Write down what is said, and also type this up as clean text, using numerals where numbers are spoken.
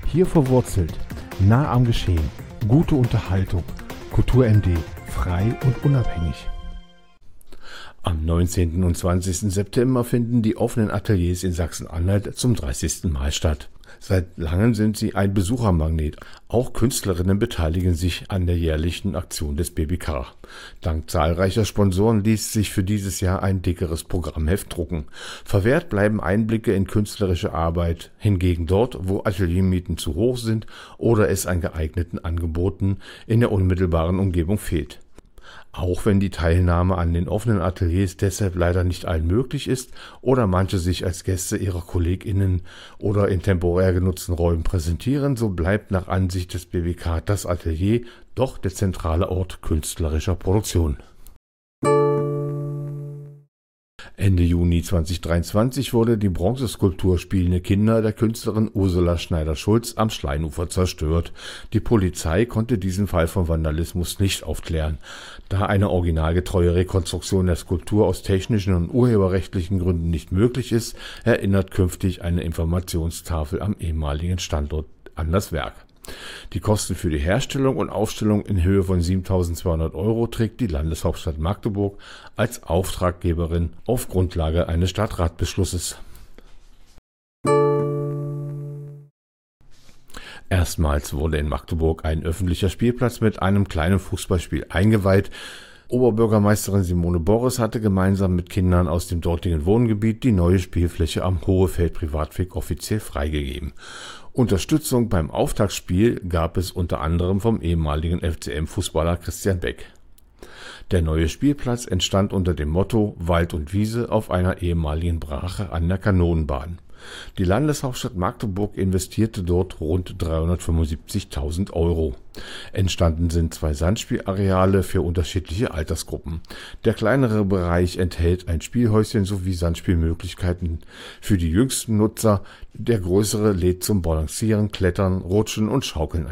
Hier verwurzelt, nah am Geschehen, gute Unterhaltung, Kultur ND, frei und unabhängig. Am 19. und 20. September finden die offenen Ateliers in Sachsen-Anhalt zum 30. Mal statt. Seit langem sind sie ein Besuchermagnet. Auch Künstlerinnen beteiligen sich an der jährlichen Aktion des BBK. Dank zahlreicher Sponsoren ließ sich für dieses Jahr ein dickeres Programmheft drucken. Verwehrt bleiben Einblicke in künstlerische Arbeit. Hingegen dort, wo Ateliermieten zu hoch sind oder es an geeigneten Angeboten in der unmittelbaren Umgebung fehlt. Auch wenn die Teilnahme an den offenen Ateliers deshalb leider nicht allen möglich ist oder manche sich als Gäste ihrer KollegInnen oder in temporär genutzten Räumen präsentieren, so bleibt nach Ansicht des BBK das Atelier doch der zentrale Ort künstlerischer Produktion. Ende Juni 2023 wurde die Bronzeskulptur Spielende Kinder der Künstlerin Ursula Schneider-Schulz am Schleinufer zerstört. Die Polizei konnte diesen Fall von Vandalismus nicht aufklären. Da eine originalgetreue Rekonstruktion der Skulptur aus technischen und urheberrechtlichen Gründen nicht möglich ist, erinnert künftig eine Informationstafel am ehemaligen Standort an das Werk. Die Kosten für die Herstellung und Aufstellung in Höhe von 7.200 € trägt die Landeshauptstadt Magdeburg als Auftraggeberin auf Grundlage eines Stadtratbeschlusses. Erstmals wurde in Magdeburg ein öffentlicher Spielplatz mit einem kleinen Fußballspiel eingeweiht. Oberbürgermeisterin Simone Borres hatte gemeinsam mit Kindern aus dem dortigen Wohngebiet die neue Spielfläche am Hohefeld-Privatweg offiziell freigegeben. Unterstützung beim Auftaktspiel gab es unter anderem vom ehemaligen FCM-Fußballer Christian Beck. Der neue Spielplatz entstand unter dem Motto Wald und Wiese auf einer ehemaligen Brache an der Kanonenbahn. Die Landeshauptstadt Magdeburg investierte dort rund 375.000 €. Entstanden sind 2 Sandspielareale für unterschiedliche Altersgruppen. Der kleinere Bereich enthält ein Spielhäuschen sowie Sandspielmöglichkeiten für die jüngsten Nutzer. Der größere lädt zum Balancieren, Klettern, Rutschen und Schaukeln